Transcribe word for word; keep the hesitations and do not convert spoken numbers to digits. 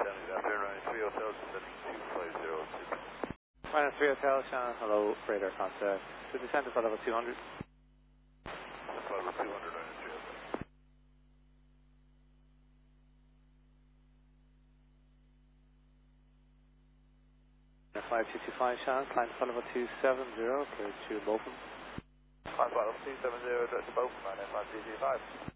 good afternoon, Ryan three Hotel, descending two five zero two. Ryan three Hotel, Shannon, hello, radar contact. To descend to level two hundred. Level two hundred, Ryan three Hotel. five two two five, Shannon, climb to level two seven zero, clear to Bolton. Climb to level two seven zero, direct to Bolton, Ryan five two two five.